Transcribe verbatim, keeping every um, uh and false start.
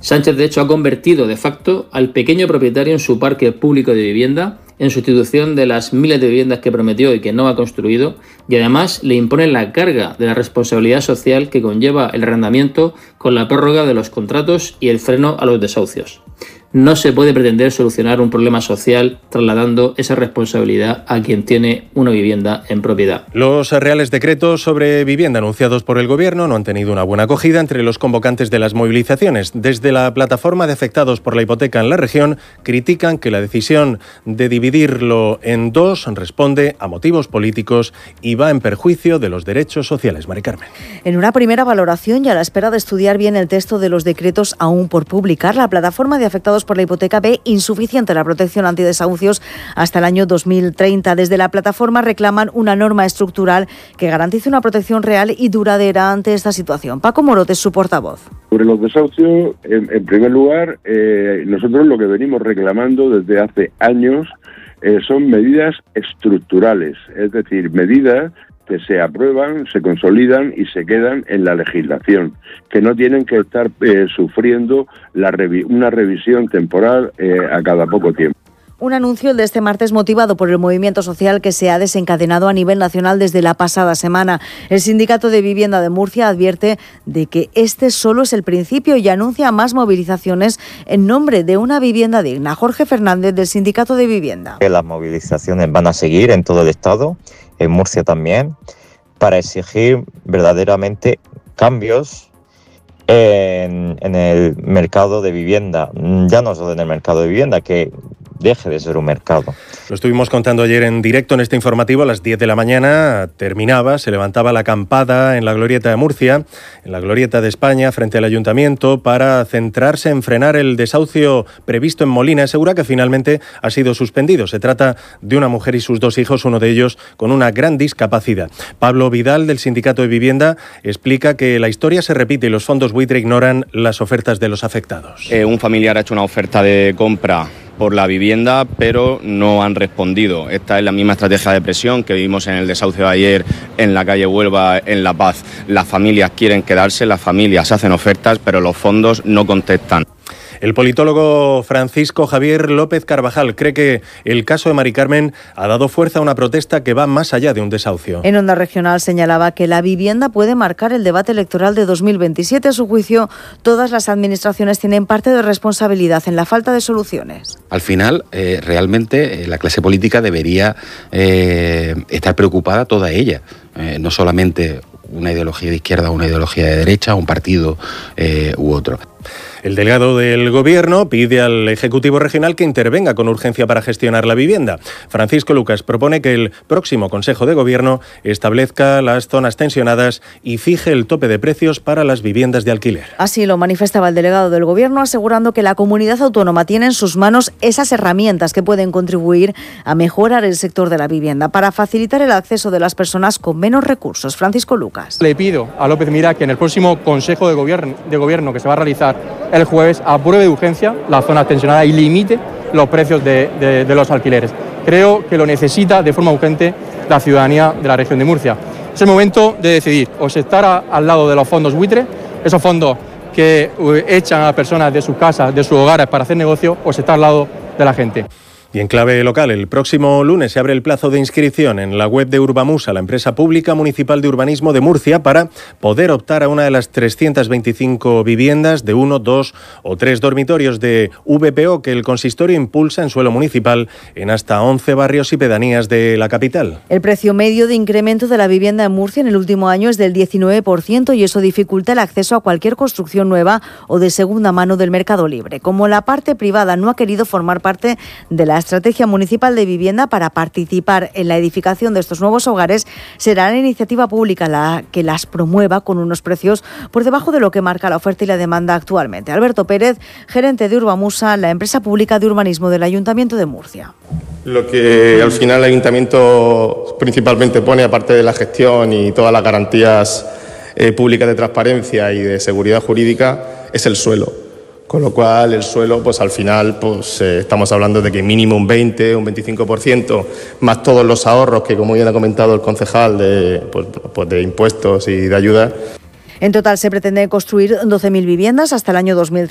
Sánchez, de hecho, ha convertido de facto al pequeño propietario en su parque público de vivienda, en sustitución de las miles de viviendas que prometió y que no ha construido, y además le impone la carga de la responsabilidad social que conlleva el arrendamiento con la prórroga de los contratos y el freno a los desahucios. No se puede pretender solucionar un problema social trasladando esa responsabilidad a quien tiene una vivienda en propiedad. Los reales decretos sobre vivienda anunciados por el Gobierno no han tenido una buena acogida entre los convocantes de las movilizaciones. Desde la plataforma de afectados por la hipoteca en la región critican que la decisión de dividirlo en dos responde a motivos políticos y va en perjuicio de los derechos sociales. Mari Carmen. En una primera valoración y a la espera de estudiar bien el texto de los decretos aún por publicar, la plataforma de afectados por la hipoteca ve insuficiente la protección antidesahucios hasta el año dos mil treinta. Desde la plataforma reclaman una norma estructural que garantice una protección real y duradera ante esta situación. Paco Morote es su portavoz. Sobre los desahucios, en, en primer lugar, eh, nosotros lo que venimos reclamando desde hace años eh, son medidas estructurales, es decir, medidas que se aprueban, se consolidan y se quedan en la legislación, que no tienen que estar eh, sufriendo la revi- una revisión temporal eh, a cada poco tiempo. Un anuncio el de este martes motivado por el movimiento social que se ha desencadenado a nivel nacional desde la pasada semana. El Sindicato de Vivienda de Murcia advierte de que este solo es el principio y anuncia más movilizaciones en nombre de una vivienda digna. Jorge Fernández, del Sindicato de Vivienda. Las movilizaciones van a seguir en todo el Estado, en Murcia también, para exigir verdaderamente cambios en, en el mercado de vivienda. Ya no solo en el mercado de vivienda, que deje de ser un mercado. Lo estuvimos contando ayer en directo en este informativo. A las diez de la mañana terminaba, se levantaba la acampada en la Glorieta de Murcia, en la Glorieta de España, frente al Ayuntamiento, para centrarse en frenar el desahucio previsto en Molina de Segura, que finalmente ha sido suspendido. Se trata de una mujer y sus dos hijos, uno de ellos con una gran discapacidad. Pablo Vidal, del Sindicato de Vivienda, explica que la historia se repite y los fondos buitre ignoran las ofertas de los afectados. Eh, un familiar ha hecho una oferta de compra por la vivienda, pero no han respondido. Esta es la misma estrategia de presión que vimos en el desahucio de ayer en la calle Huelva, en La Paz. Las familias quieren quedarse, las familias hacen ofertas, pero los fondos no contestan. El politólogo Francisco Javier López Carvajal cree que el caso de Mari Carmen ha dado fuerza a una protesta que va más allá de un desahucio. En Onda Regional señalaba que la vivienda puede marcar el debate electoral de dos mil veintisiete. A su juicio, todas las administraciones tienen parte de responsabilidad en la falta de soluciones. Al final, eh, realmente, eh, la clase política debería eh, estar preocupada toda ella, eh, no solamente una ideología de izquierda o una ideología de derecha, un partido eh, u otro. El delegado del Gobierno pide al Ejecutivo Regional que intervenga con urgencia para gestionar la vivienda. Francisco Lucas propone que el próximo Consejo de Gobierno establezca las zonas tensionadas y fije el tope de precios para las viviendas de alquiler. Así lo manifestaba el delegado del Gobierno, asegurando que la comunidad autónoma tiene en sus manos esas herramientas que pueden contribuir a mejorar el sector de la vivienda para facilitar el acceso de las personas con menos recursos. Francisco Lucas. Le pido a López Mira que en el próximo Consejo de Gobierno, de Gobierno que se va a realizar el jueves apruebe de urgencia las zonas tensionadas y limite los precios de, de, de los alquileres. Creo que lo necesita de forma urgente la ciudadanía de la región de Murcia. Es el momento de decidir, o se estar a, al lado de los fondos buitre, esos fondos que uh, echan a personas de sus casas, de sus hogares para hacer negocio, o se está al lado de la gente. Y en clave local, el próximo lunes se abre el plazo de inscripción en la web de Urbamusa, la empresa pública municipal de urbanismo de Murcia, para poder optar a una de las trescientas veinticinco viviendas de uno, dos o tres dormitorios de V P O que el consistorio impulsa en suelo municipal en hasta once barrios y pedanías de la capital. El precio medio de incremento de la vivienda en Murcia en el último año es del diecinueve por ciento y eso dificulta el acceso a cualquier construcción nueva o de segunda mano del mercado libre. Como la parte privada no ha querido formar parte de la estrategia municipal de vivienda para participar en la edificación de estos nuevos hogares, será la iniciativa pública la que las promueva con unos precios por debajo de lo que marca la oferta y la demanda actualmente. Alberto Pérez, gerente de Urbamusa, la empresa pública de urbanismo del Ayuntamiento de Murcia. Lo que al final el Ayuntamiento principalmente pone, aparte de la gestión y todas las garantías eh, públicas de transparencia y de seguridad jurídica, es el suelo. Con lo cual, el suelo, pues al final, pues eh, estamos hablando de que mínimo un veinte, un veinticinco por ciento, más todos los ahorros que, como ya ha comentado el concejal, de, pues, pues de impuestos y de ayuda. En total se pretende construir doce mil viviendas hasta el año dos mil